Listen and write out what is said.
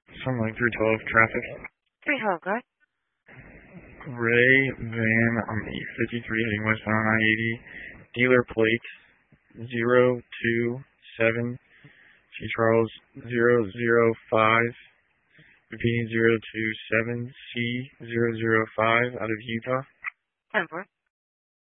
Something like 312 traffic. 312, go ahead. Ray van on the 53 heading westbound on I-80. Dealer plate 027 C. Charles 005. Repeating 027 C 005 out of Utah. 10-4.